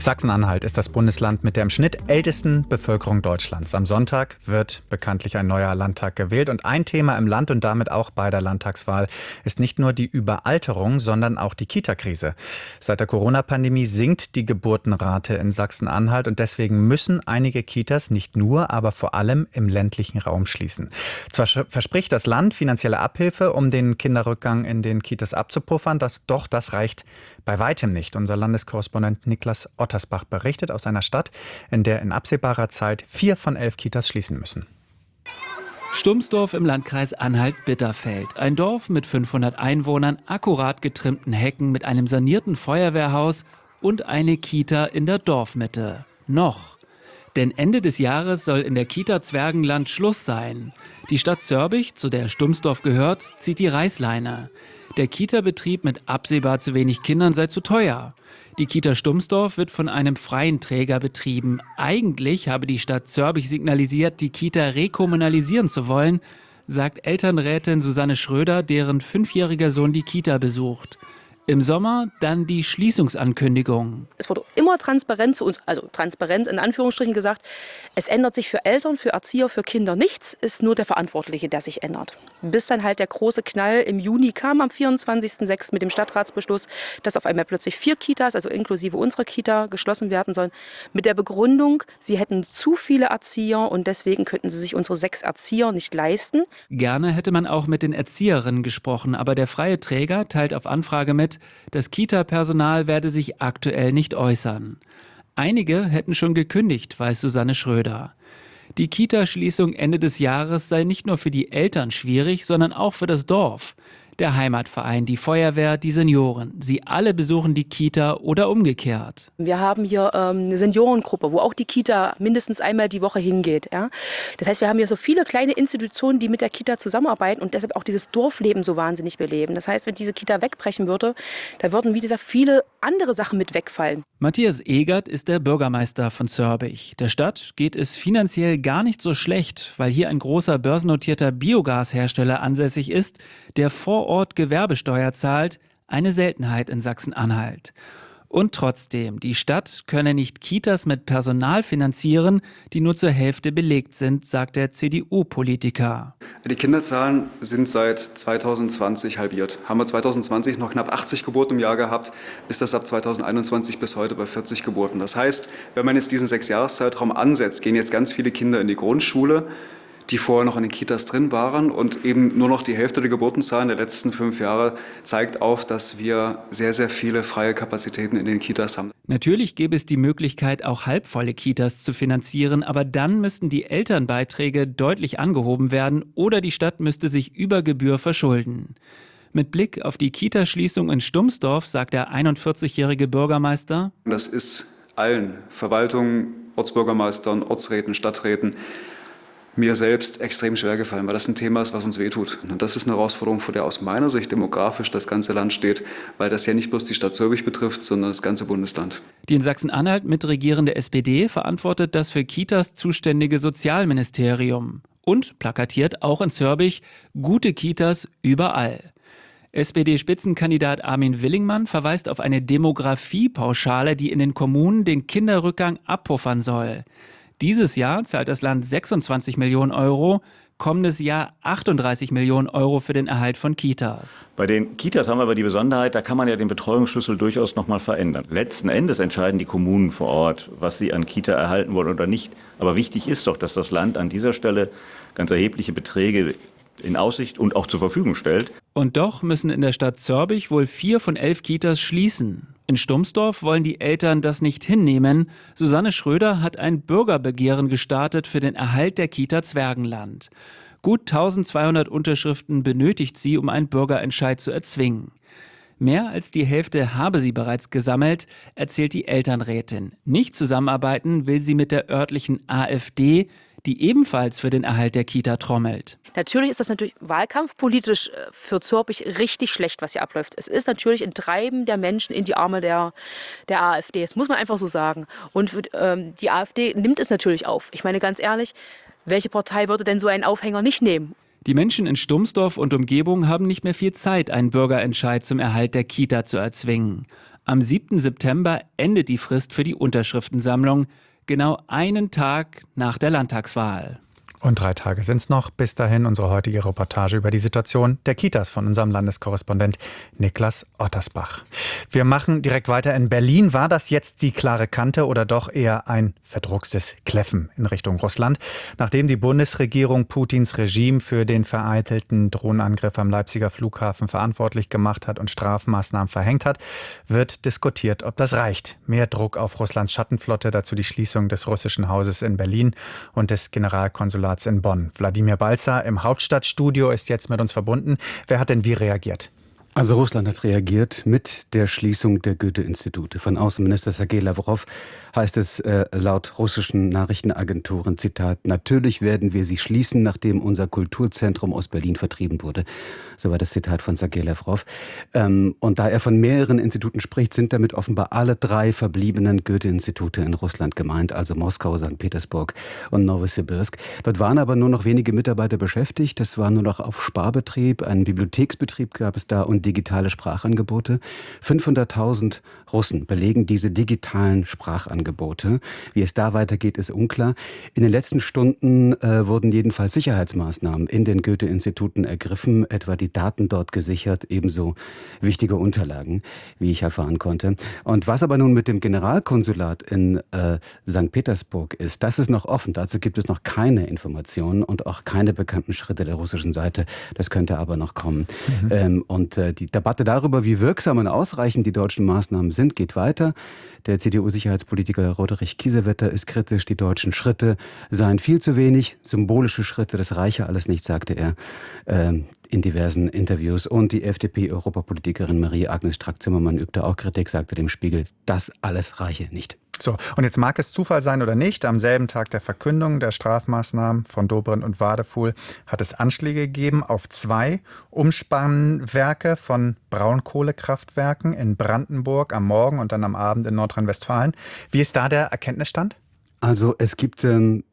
Sachsen-Anhalt ist das Bundesland mit der im Schnitt ältesten Bevölkerung Deutschlands. Am Sonntag wird bekanntlich ein neuer Landtag gewählt. Und ein Thema im Land und damit auch bei der Landtagswahl ist nicht nur die Überalterung, sondern auch die Kita-Krise. Seit der Corona-Pandemie sinkt die Geburtenrate in Sachsen-Anhalt und deswegen müssen einige Kitas nicht nur, aber vor allem im ländlichen Raum schließen. Zwar verspricht das Land finanzielle Abhilfe, um den Kinderrückgang in den Kitas abzupuffern, doch das reicht bei weitem nicht. Unser Landeskorrespondent Niklas Ottersbach berichtet aus einer Stadt, in der in absehbarer Zeit 4 von 11 Kitas schließen müssen. Stumsdorf im Landkreis Anhalt-Bitterfeld. Ein Dorf mit 500 Einwohnern, akkurat getrimmten Hecken mit einem sanierten Feuerwehrhaus und eine Kita in der Dorfmitte. Noch. Denn Ende des Jahres soll in der Kita Zwergenland Schluss sein. Die Stadt Zörbich, zu der Stumsdorf gehört, zieht die Reißleine. Der Kita-Betrieb mit absehbar zu wenig Kindern sei zu teuer. Die Kita Stumsdorf wird von einem freien Träger betrieben. Eigentlich habe die Stadt Zörbich signalisiert, die Kita rekommunalisieren zu wollen, sagt Elternrätin Susanne Schröder, deren 5-jähriger Sohn die Kita besucht. Im Sommer dann die Schließungsankündigung. Es wurde immer transparent zu uns, also transparent in Anführungsstrichen gesagt, es ändert sich für Eltern, für Erzieher, für Kinder nichts, ist nur der Verantwortliche, der sich ändert. Bis dann halt der große Knall im Juni kam, am 24.06. mit dem Stadtratsbeschluss, dass auf einmal plötzlich 4 Kitas, also inklusive unserer Kita, geschlossen werden sollen. Mit der Begründung, sie hätten zu viele Erzieher und deswegen könnten sie sich unsere 6 Erzieher nicht leisten. Gerne hätte man auch mit den Erzieherinnen gesprochen, aber der freie Träger teilt auf Anfrage mit, das Kita-Personal werde sich aktuell nicht äußern. Einige hätten schon gekündigt, weiß Susanne Schröder. Die Kita-Schließung Ende des Jahres sei nicht nur für die Eltern schwierig, sondern auch für das Dorf. Der Heimatverein, die Feuerwehr, die Senioren. Sie alle besuchen die Kita oder umgekehrt. Wir haben hier eine Seniorengruppe, wo auch die Kita mindestens einmal die Woche hingeht. Ja? Das heißt, wir haben hier so viele kleine Institutionen, die mit der Kita zusammenarbeiten und deshalb auch dieses Dorfleben so wahnsinnig beleben. Das heißt, wenn diese Kita wegbrechen würde, da würden, wie gesagt, viele andere Sachen mit wegfallen. Matthias Egert ist der Bürgermeister von Zörbich. Der Stadt geht es finanziell gar nicht so schlecht, weil hier ein großer börsennotierter Biogashersteller ansässig ist, der vor Ort Gewerbesteuer zahlt, eine Seltenheit in Sachsen-Anhalt. Und trotzdem, die Stadt könne nicht Kitas mit Personal finanzieren, die nur zur Hälfte belegt sind, sagt der CDU-Politiker. Die Kinderzahlen sind seit 2020 halbiert. Haben wir 2020 noch knapp 80 Geburten im Jahr gehabt, ist das ab 2021 bis heute bei 40 Geburten. Das heißt, wenn man jetzt diesen 6-Jahres-Zeitraum ansetzt, gehen jetzt ganz viele Kinder in die Grundschule, die vorher noch in den Kitas drin waren und eben nur noch die Hälfte der Geburtenzahlen der letzten 5 Jahre zeigt auf, dass wir sehr, sehr viele freie Kapazitäten in den Kitas haben. Natürlich gäbe es die Möglichkeit, auch halbvolle Kitas zu finanzieren, aber dann müssten die Elternbeiträge deutlich angehoben werden oder die Stadt müsste sich über Gebühr verschulden. Mit Blick auf die Kitaschließung in Stumsdorf sagt der 41-jährige Bürgermeister: Das ist allen Verwaltungen, Ortsbürgermeistern, Ortsräten, Stadträten, mir selbst extrem schwer gefallen, weil das ein Thema ist, was uns wehtut. Und das ist eine Herausforderung, vor der aus meiner Sicht demografisch das ganze Land steht, weil das ja nicht bloß die Stadt Zörbich betrifft, sondern das ganze Bundesland. Die in Sachsen-Anhalt mitregierende SPD verantwortet das für Kitas zuständige Sozialministerium und plakatiert auch in Zörbich gute Kitas überall. SPD-Spitzenkandidat Armin Willingmann verweist auf eine Demografiepauschale, die in den Kommunen den Kinderrückgang abpuffern soll. Dieses Jahr zahlt das Land 26 Millionen Euro, kommendes Jahr 38 Millionen Euro für den Erhalt von Kitas. Bei den Kitas haben wir aber die Besonderheit, da kann man ja den Betreuungsschlüssel durchaus noch mal verändern. Letzten Endes entscheiden die Kommunen vor Ort, was sie an Kita erhalten wollen oder nicht. Aber wichtig ist doch, dass das Land an dieser Stelle ganz erhebliche Beträge in Aussicht und auch zur Verfügung stellt. Und doch müssen in der Stadt Zörbich wohl 4 von 11 Kitas schließen. In Stumsdorf wollen die Eltern das nicht hinnehmen. Susanne Schröder hat ein Bürgerbegehren gestartet für den Erhalt der Kita Zwergenland. Gut 1200 Unterschriften benötigt sie, um einen Bürgerentscheid zu erzwingen. Mehr als die Hälfte habe sie bereits gesammelt, erzählt die Elternrätin. Nicht zusammenarbeiten will sie mit der örtlichen AfD, die ebenfalls für den Erhalt der Kita trommelt. Natürlich ist das natürlich wahlkampfpolitisch für Zörbich richtig schlecht, was hier abläuft. Es ist natürlich ein Treiben der Menschen in die Arme der AfD. Das muss man einfach so sagen. Und die AfD nimmt es natürlich auf. Ich meine ganz ehrlich, welche Partei würde denn so einen Aufhänger nicht nehmen? Die Menschen in Stumsdorf und Umgebung haben nicht mehr viel Zeit, einen Bürgerentscheid zum Erhalt der Kita zu erzwingen. Am 7. September endet die Frist für die Unterschriftensammlung, genau einen Tag nach der Landtagswahl. Und 3 Tage sind es noch. Bis dahin unsere heutige Reportage über die Situation der Kitas von unserem Landeskorrespondent Niklas Ottersbach. Wir machen direkt weiter in Berlin. War das jetzt die klare Kante oder doch eher ein verdruckstes Kläffen in Richtung Russland? Nachdem die Bundesregierung Putins Regime für den vereitelten Drohnenangriff am Leipziger Flughafen verantwortlich gemacht hat und Strafmaßnahmen verhängt hat, wird diskutiert, ob das reicht. Mehr Druck auf Russlands Schattenflotte, dazu die Schließung des russischen Hauses in Berlin und des Generalkonsulats in Bonn. Wladimir Balzer im Hauptstadtstudio ist jetzt mit uns verbunden. Wer hat denn wie reagiert? Also Russland hat reagiert mit der Schließung der Goethe-Institute. Von Außenminister Sergei Lavrov heißt es laut russischen Nachrichtenagenturen, Zitat, natürlich werden wir sie schließen, nachdem unser Kulturzentrum aus Berlin vertrieben wurde. So war das Zitat von Sergei Lavrov. Und da er von mehreren Instituten spricht, sind damit offenbar alle 3 verbliebenen Goethe-Institute in Russland gemeint, also Moskau, St. Petersburg und Nowosibirsk. Dort waren aber nur noch wenige Mitarbeiter beschäftigt. Das war nur noch auf Sparbetrieb, einen Bibliotheksbetrieb gab es da und digitale Sprachangebote. 500.000 Russen belegen diese digitalen Sprachangebote. Wie es da weitergeht, ist unklar. In den letzten Stunden wurden jedenfalls Sicherheitsmaßnahmen in den Goethe-Instituten ergriffen, etwa die Daten dort gesichert, ebenso wichtige Unterlagen, wie ich erfahren konnte. Und was aber nun mit dem Generalkonsulat in St. Petersburg ist, das ist noch offen. Dazu gibt es noch keine Informationen und auch keine bekannten Schritte der russischen Seite. Das könnte aber noch kommen. Die Debatte darüber, wie wirksam und ausreichend die deutschen Maßnahmen sind, geht weiter. Der CDU-Sicherheitspolitiker Roderich Kiesewetter ist kritisch. Die deutschen Schritte seien viel zu wenig. Symbolische Schritte, das reiche alles nicht, sagte er in diversen Interviews. Und die FDP-Europapolitikerin Marie-Agnes Strack-Zimmermann übte auch Kritik, sagte dem Spiegel, das alles reiche nicht. So, und jetzt mag es Zufall sein oder nicht, am selben Tag der Verkündung der Strafmaßnahmen von Dobrindt und Wadefuhl hat es Anschläge gegeben auf 2 Umspannwerke von Braunkohlekraftwerken in Brandenburg am Morgen und dann am Abend in Nordrhein-Westfalen. Wie ist da der Erkenntnisstand? Also es gibt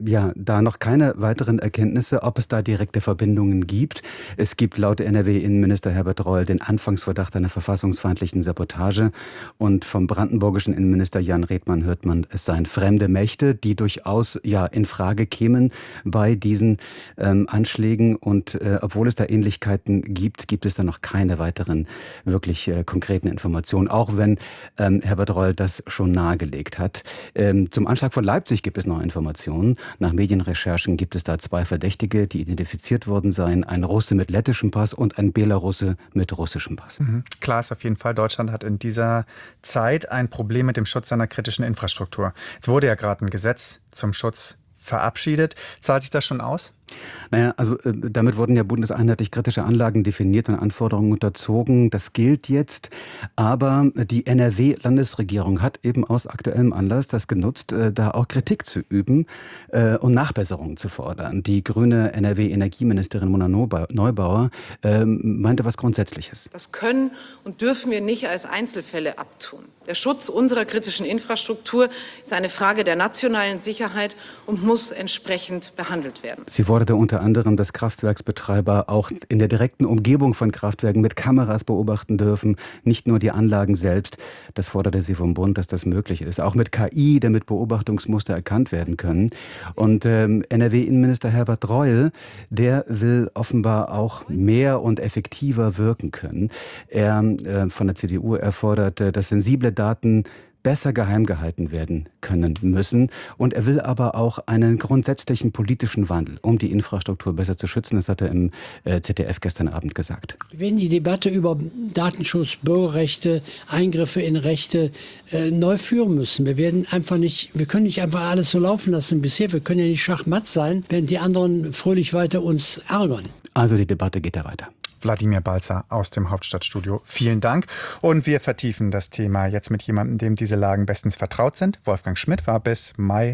da noch keine weiteren Erkenntnisse, ob es da direkte Verbindungen gibt. Es gibt laut NRW-Innenminister Herbert Reul den Anfangsverdacht einer verfassungsfeindlichen Sabotage. Und vom brandenburgischen Innenminister Jan Redmann hört man, es seien fremde Mächte, die durchaus in Frage kämen bei diesen Anschlägen. Und obwohl es da Ähnlichkeiten gibt, gibt es da noch keine weiteren wirklich konkreten Informationen, auch wenn Herbert Reul das schon nahegelegt hat. Zum Anschlag von Leipzig gibt es noch Informationen. Nach Medienrecherchen gibt es da 2 Verdächtige, die identifiziert worden seien. Ein Russe mit lettischem Pass und ein Belarusse mit russischem Pass. Klar ist auf jeden Fall, Deutschland hat in dieser Zeit ein Problem mit dem Schutz seiner kritischen Infrastruktur. Es wurde ja gerade ein Gesetz zum Schutz verabschiedet. Zahlt sich das schon aus? Naja, also damit wurden ja bundeseinheitlich kritische Anlagen definiert und Anforderungen unterzogen. Das gilt jetzt. Aber die NRW-Landesregierung hat eben aus aktuellem Anlass das genutzt, da auch Kritik zu üben und Nachbesserungen zu fordern. Die grüne NRW-Energieministerin Mona Neubauer meinte was Grundsätzliches. Das können und dürfen wir nicht als Einzelfälle abtun. Der Schutz unserer kritischen Infrastruktur ist eine Frage der nationalen Sicherheit und muss entsprechend behandelt werden. Sie forderte unter anderem, dass Kraftwerksbetreiber auch in der direkten Umgebung von Kraftwerken mit Kameras beobachten dürfen, nicht nur die Anlagen selbst. Das forderte sie vom Bund, dass das möglich ist. Auch mit KI, damit Beobachtungsmuster erkannt werden können. Und NRW-Innenminister Herbert Reul, der will offenbar auch mehr und effektiver wirken können. Er von der CDU forderte, dass sensible Daten besser geheim gehalten werden können müssen. Und er will aber auch einen grundsätzlichen politischen Wandel, um die Infrastruktur besser zu schützen. Das hat er im ZDF gestern Abend gesagt. Wir werden die Debatte über Datenschutz, Bürgerrechte, Eingriffe in Rechte neu führen müssen. Wir können nicht einfach alles so laufen lassen bisher. Wir können ja nicht Schachmatt sein, während die anderen fröhlich weiter uns ärgern. Also die Debatte geht da weiter. Wladimir Balzer aus dem Hauptstadtstudio. Vielen Dank. Und wir vertiefen das Thema jetzt mit jemandem, dem diese Lagen bestens vertraut sind. Wolfgang Schmidt war bis Mai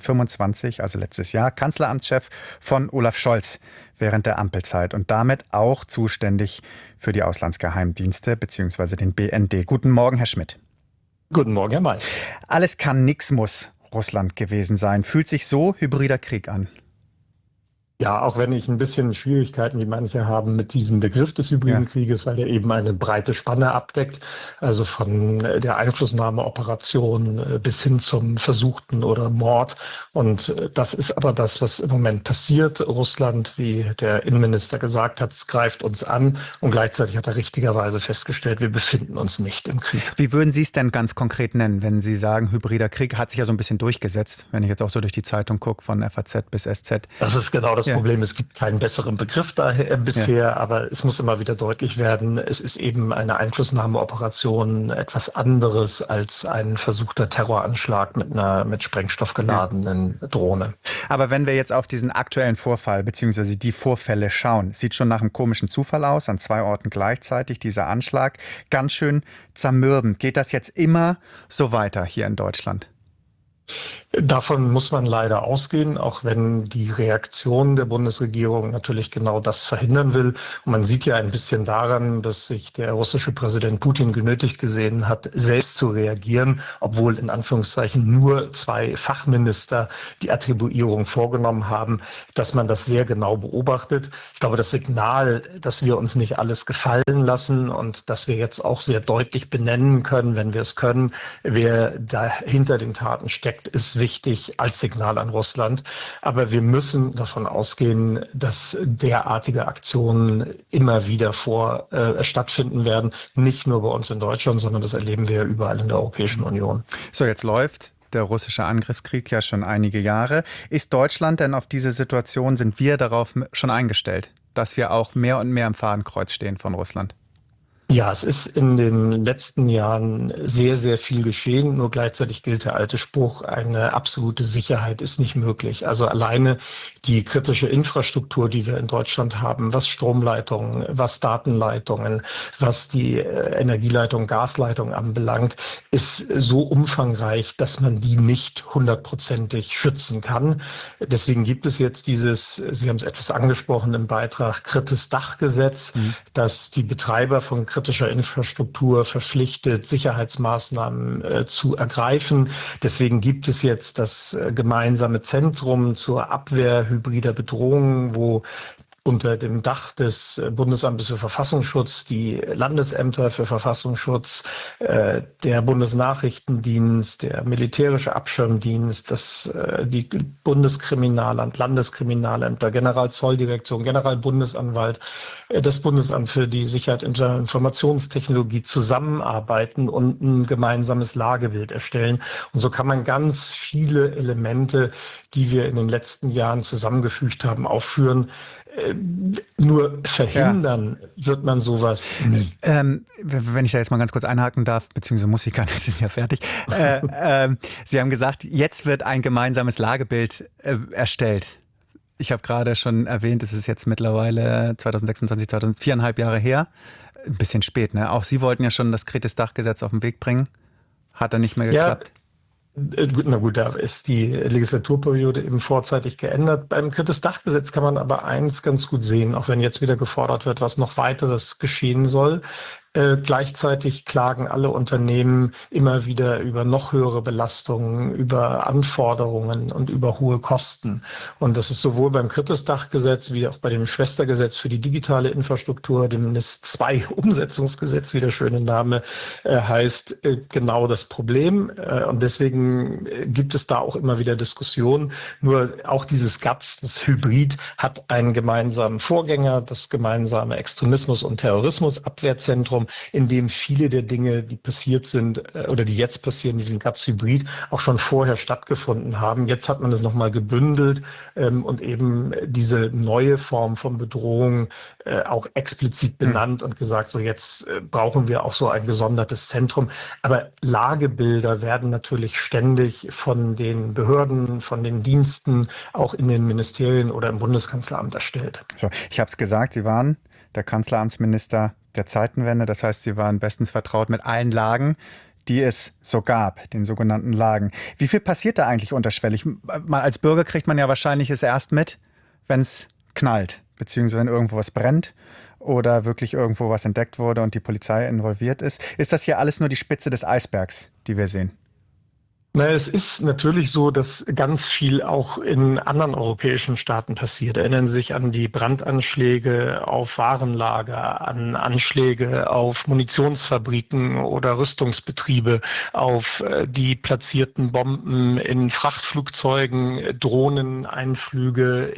2025, also letztes Jahr, Kanzleramtschef von Olaf Scholz während der Ampelzeit und damit auch zuständig für die Auslandsgeheimdienste bzw. den BND. Guten Morgen, Herr Schmidt. Guten Morgen, Herr May. Alles kann, nix muss Russland gewesen sein. Fühlt sich so hybrider Krieg an? Ja, auch wenn ich ein bisschen Schwierigkeiten, wie manche haben, mit diesem Begriff des hybriden Krieges, weil der eben eine breite Spanne abdeckt, also von der Einflussnahmeoperation bis hin zum versuchten oder Mord. Und das ist aber das, was im Moment passiert. Russland, wie der Innenminister gesagt hat, es greift uns an und gleichzeitig hat er richtigerweise festgestellt, wir befinden uns nicht im Krieg. Wie würden Sie es denn ganz konkret nennen, wenn Sie sagen, hybrider Krieg hat sich ja so ein bisschen durchgesetzt, wenn ich jetzt auch so durch die Zeitung gucke, von FAZ bis SZ? Das ist genau das Problem. Es gibt keinen besseren Begriff daher bisher, aber es muss immer wieder deutlich werden, es ist eben eine Einflussnahmeoperation etwas anderes als ein versuchter Terroranschlag mit einer mit Sprengstoff geladenen Drohne. Aber wenn wir jetzt auf diesen aktuellen Vorfall bzw. die Vorfälle schauen, sieht schon nach einem komischen Zufall aus, an 2 Orten gleichzeitig dieser Anschlag. Ganz schön zermürbend. Geht das jetzt immer so weiter hier in Deutschland? Davon muss man leider ausgehen, auch wenn die Reaktion der Bundesregierung natürlich genau das verhindern will. Und man sieht ja ein bisschen daran, dass sich der russische Präsident Putin genötigt gesehen hat, selbst zu reagieren, obwohl in Anführungszeichen nur 2 Fachminister die Attribuierung vorgenommen haben, dass man das sehr genau beobachtet. Ich glaube, das Signal, dass wir uns nicht alles gefallen lassen und dass wir jetzt auch sehr deutlich benennen können, wenn wir es können, wer da hinter den Taten steckt, ist wichtig als Signal an Russland. Aber wir müssen davon ausgehen, dass derartige Aktionen immer wieder stattfinden werden. Nicht nur bei uns in Deutschland, sondern das erleben wir überall in der Europäischen Union. So, jetzt läuft der russische Angriffskrieg ja schon einige Jahre. Ist Deutschland denn auf diese Situation, sind wir darauf schon eingestellt, dass wir auch mehr und mehr am Fadenkreuz stehen von Russland? Ja, es ist in den letzten Jahren sehr, sehr viel geschehen. Nur gleichzeitig gilt der alte Spruch, eine absolute Sicherheit ist nicht möglich. Also alleine die kritische Infrastruktur, die wir in Deutschland haben, was Stromleitungen, was Datenleitungen, was die Energieleitung, Gasleitung anbelangt, ist so umfangreich, dass man die nicht 100%ig schützen kann. Deswegen gibt es jetzt dieses, Sie haben es etwas angesprochen im Beitrag, Kritis-Dach-Gesetz, das die Betreiber von kritischer Infrastruktur verpflichtet, Sicherheitsmaßnahmen zu ergreifen. Deswegen gibt es jetzt das gemeinsame Zentrum zur Abwehr hybrider Bedrohungen, wo unter dem Dach des Bundesamtes für Verfassungsschutz die Landesämter für Verfassungsschutz, der Bundesnachrichtendienst, der militärische Abschirmdienst, die Bundeskriminalamt, Landeskriminalämter, Generalzolldirektion, Generalbundesanwalt, das Bundesamt für die Sicherheit und Informationstechnologie zusammenarbeiten und ein gemeinsames Lagebild erstellen. Und so kann man ganz viele Elemente, die wir in den letzten Jahren zusammengefügt haben, aufführen. Nur verhindern wird man sowas nie. Wenn ich da jetzt mal ganz kurz einhaken darf, beziehungsweise muss ich gar nicht, Sie sind ja fertig. Sie haben gesagt, jetzt wird ein gemeinsames Lagebild erstellt. Ich habe gerade schon erwähnt, es ist jetzt mittlerweile 2026, 4,5 Jahre her. Ein bisschen spät, ne? Auch Sie wollten ja schon das Kritis-Dach-Gesetz auf den Weg bringen. Hat dann nicht mehr geklappt. Na gut, da ist die Legislaturperiode eben vorzeitig geändert. Beim Kritis-Dach-Gesetz kann man aber eins ganz gut sehen, auch wenn jetzt wieder gefordert wird, was noch weiteres geschehen soll. Gleichzeitig klagen alle Unternehmen immer wieder über noch höhere Belastungen, über Anforderungen und über hohe Kosten. Und das ist sowohl beim Kritis-Dach-Gesetz wie auch bei dem Schwestergesetz für die digitale Infrastruktur, dem NIS-2-Umsetzungsgesetz, wie der schöne Name heißt, genau das Problem. Und deswegen gibt es da auch immer wieder Diskussionen. Nur auch dieses GATS, das Hybrid, hat einen gemeinsamen Vorgänger, das gemeinsame Extremismus- und Terrorismusabwehrzentrum, in dem viele der Dinge, die passiert sind oder die jetzt passieren, in diesem GATS-Hybrid, auch schon vorher stattgefunden haben. Jetzt hat man es nochmal gebündelt und eben diese neue Form von Bedrohung auch explizit benannt und gesagt, so jetzt brauchen wir auch so ein gesondertes Zentrum. Aber Lagebilder werden natürlich ständig von den Behörden, von den Diensten, auch in den Ministerien oder im Bundeskanzleramt erstellt. So, ich habe es gesagt, Sie waren der Kanzleramtsminister der Zeitenwende. Das heißt, Sie waren bestens vertraut mit allen Lagen, die es so gab, den sogenannten Lagen. Wie viel passiert da eigentlich unterschwellig? Mal als Bürger kriegt man ja wahrscheinlich es erst mit, wenn es knallt, beziehungsweise wenn irgendwo was brennt oder wirklich irgendwo was entdeckt wurde und die Polizei involviert ist. Ist das hier alles nur die Spitze des Eisbergs, die wir sehen? Na, es ist natürlich so, dass ganz viel auch in anderen europäischen Staaten passiert. Erinnern Sie sich an die Brandanschläge auf Warenlager, an Anschläge auf Munitionsfabriken oder Rüstungsbetriebe, auf die platzierten Bomben in Frachtflugzeugen, Drohneneinflüge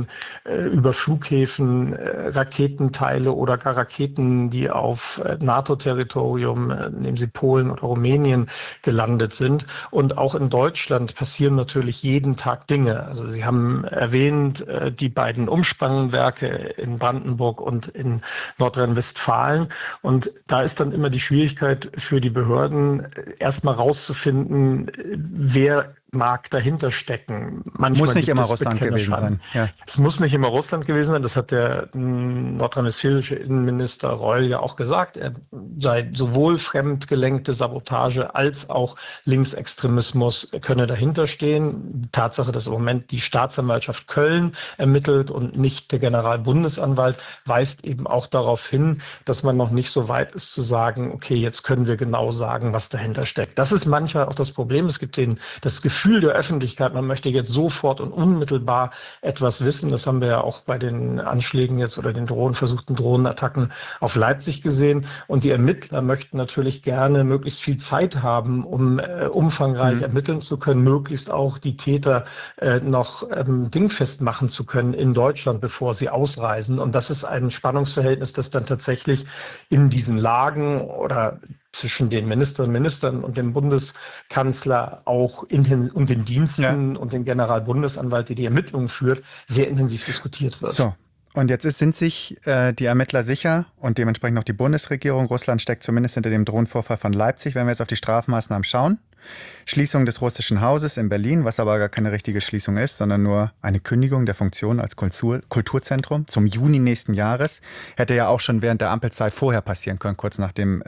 über Flughäfen, Raketenteile oder gar Raketen, die auf NATO-Territorium, nehmen Sie Polen oder Rumänien, gelandet sind. Und auch in Deutschland passieren natürlich jeden Tag Dinge. Also Sie haben erwähnt, die beiden Umspannwerke in Brandenburg und in Nordrhein-Westfalen. Und da ist dann immer die Schwierigkeit für die Behörden, erstmal rauszufinden, wer mag dahinter stecken. Manchmal muss nicht immer Russland gewesen sein. Ja. Es muss nicht immer Russland gewesen sein. Das hat der nordrhein-westfälische Innenminister Reul ja auch gesagt. Er sei sowohl fremdgelenkte Sabotage als auch Linksextremismus könne dahinter stehen. Die Tatsache, dass im Moment die Staatsanwaltschaft Köln ermittelt und nicht der Generalbundesanwalt, weist eben auch darauf hin, dass man noch nicht so weit ist zu sagen, okay, jetzt können wir genau sagen, was dahinter steckt. Das ist manchmal auch das Problem. Es gibt das Gefühl der Öffentlichkeit, man möchte jetzt sofort und unmittelbar etwas wissen. Das haben wir ja auch bei den Anschlägen jetzt oder den versuchten Drohnenattacken auf Leipzig gesehen. Und die Ermittler möchten natürlich gerne möglichst viel Zeit haben, um umfangreich ermitteln zu können, möglichst auch die Täter noch dingfest machen zu können in Deutschland, bevor sie ausreisen. Und das ist ein Spannungsverhältnis, das dann tatsächlich in diesen Lagen oder zwischen den Ministern und dem Bundeskanzler auch und den Diensten und dem Generalbundesanwalt, der die Ermittlungen führt, sehr intensiv diskutiert wird. So. Und jetzt sind sich die Ermittler sicher und dementsprechend auch die Bundesregierung. Russland steckt zumindest hinter dem Drohnenvorfall von Leipzig. Wenn wir jetzt auf die Strafmaßnahmen schauen, Schließung des Russischen Hauses in Berlin, was aber gar keine richtige Schließung ist, sondern nur eine Kündigung der Funktion als Kulturzentrum zum Juni nächsten Jahres. Hätte ja auch schon während der Ampelzeit vorher passieren können, kurz nach dem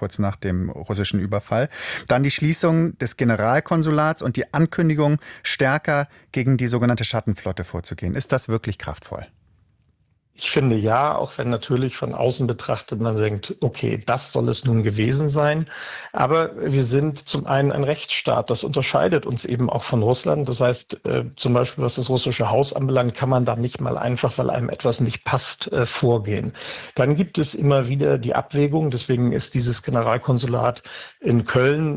russischen Überfall. Dann die Schließung des Generalkonsulats und die Ankündigung, stärker gegen die sogenannte Schattenflotte vorzugehen. Ist das wirklich kraftvoll? Ich finde ja, auch wenn natürlich von außen betrachtet man denkt, okay, das soll es nun gewesen sein. Aber wir sind zum einen ein Rechtsstaat. Das unterscheidet uns eben auch von Russland. Das heißt, zum Beispiel, was das russische Haus anbelangt, kann man da nicht mal einfach, weil einem etwas nicht passt, vorgehen. Dann gibt es immer wieder die Abwägung. Deswegen ist dieses Generalkonsulat in Köln,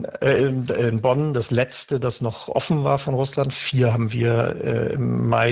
in Bonn das letzte, das noch offen war von Russland. 4 haben wir im Mai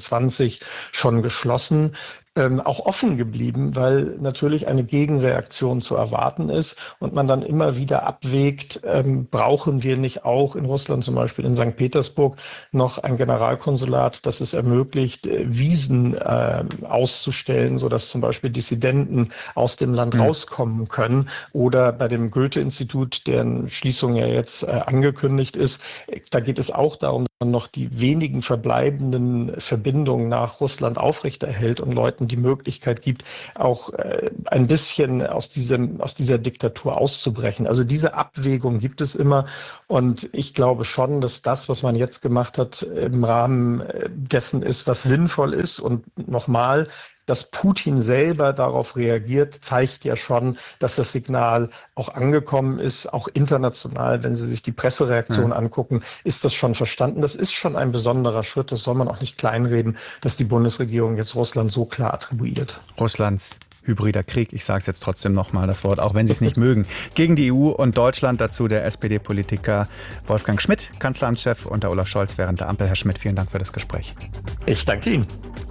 23 schon geschlossen. Auch offen geblieben, weil natürlich eine Gegenreaktion zu erwarten ist und man dann immer wieder abwägt, brauchen wir nicht auch in Russland, zum Beispiel in St. Petersburg, noch ein Generalkonsulat, das es ermöglicht, Visen auszustellen, sodass zum Beispiel Dissidenten aus dem Land rauskommen können. Oder bei dem Goethe-Institut, deren Schließung ja jetzt angekündigt ist, da geht es auch darum, dass man noch die wenigen verbleibenden Verbindungen nach Russland aufrechterhält und Leuten die Möglichkeit gibt, auch ein bisschen aus dieser Diktatur auszubrechen. Also diese Abwägung gibt es immer und ich glaube schon, dass das, was man jetzt gemacht hat, im Rahmen dessen ist, was sinnvoll ist. Und nochmal, dass Putin selber darauf reagiert, zeigt ja schon, dass das Signal auch angekommen ist, auch international. Wenn Sie sich die Pressereaktion angucken, ist das schon verstanden. Das ist schon ein besonderer Schritt. Das soll man auch nicht kleinreden, dass die Bundesregierung jetzt Russland so klar attribuiert. Russlands hybrider Krieg, ich sage es jetzt trotzdem nochmal das Wort, auch wenn Sie es nicht mögen, gegen die EU und Deutschland. Dazu der SPD-Politiker Wolfgang Schmidt, Kanzleramtschef unter Olaf Scholz während der Ampel. Herr Schmidt, vielen Dank für das Gespräch. Ich danke Ihnen.